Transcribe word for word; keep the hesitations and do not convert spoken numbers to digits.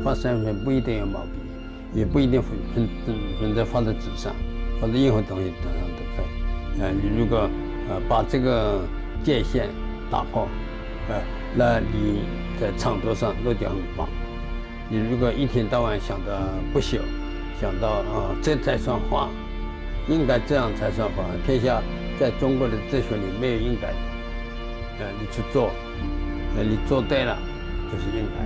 发三分不一定有毛笔，也不一定分分分分在画在纸上，或者任何东西上都可以。呃，你如果呃把这个界限打破，呃，那你在创作上那就很棒。你如果一天到晚想到不朽，想到啊、呃、这才算画，应该这样才算画。天下在中国的哲学里没有应该的，呃，你去做，呃，你做对了就是应该。